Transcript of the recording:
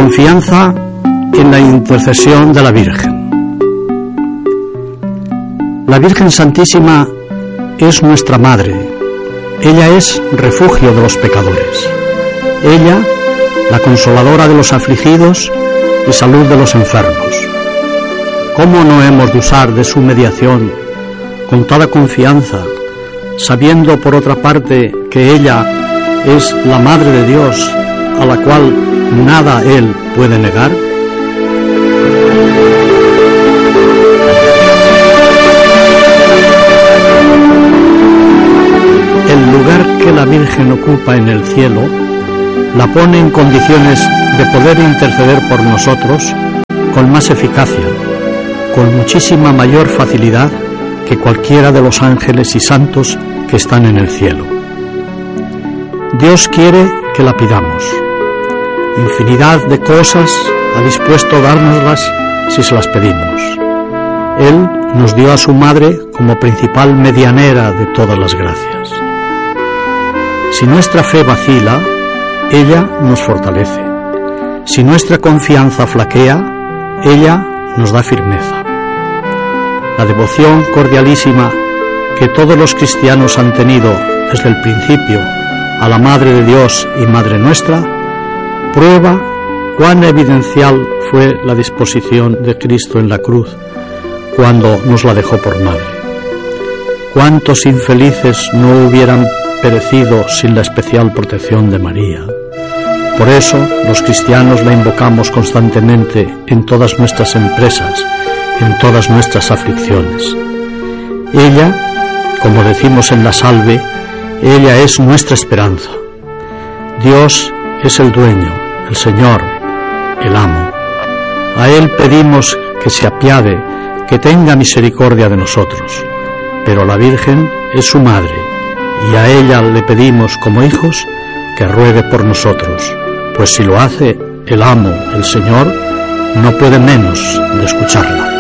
Confianza en la intercesión de la Virgen. La Virgen Santísima es nuestra Madre. Ella es refugio de los pecadores. Ella, la consoladora de los afligidos y salud de los enfermos. ¿Cómo no hemos de usar de su mediación con toda confianza, sabiendo por otra parte que ella es la Madre de Dios, a la cual nada Él puede negar? El lugar que la Virgen ocupa en el cielo la pone en condiciones de poder interceder por nosotros con más eficacia, con muchísima mayor facilidad que cualquiera de los ángeles y santos que están en el cielo. Dios quiere que la pidamos. Infinidad de cosas ha dispuesto dárnoslas si se las pedimos. Él nos dio a su Madre como principal medianera de todas las gracias. Si nuestra fe vacila, ella nos fortalece. Si nuestra confianza flaquea, ella nos da firmeza. La devoción cordialísima que todos los cristianos han tenido desde el principio a la Madre de Dios y Madre nuestra, prueba cuán evidencial fue la disposición de Cristo en la cruz cuando nos la dejó por madre. ¿Cuántos infelices no hubieran perecido sin la especial protección de María? Por eso los cristianos la invocamos constantemente en todas nuestras empresas, en todas nuestras aflicciones. Ella, como decimos en la salve, ella es nuestra esperanza. Dios es el dueño, el Señor, el amo. A Él pedimos que se apiade, que tenga misericordia de nosotros. Pero la Virgen es su Madre, y a ella le pedimos como hijos que ruegue por nosotros, pues si lo hace el amo, el Señor, no puede menos de escucharla.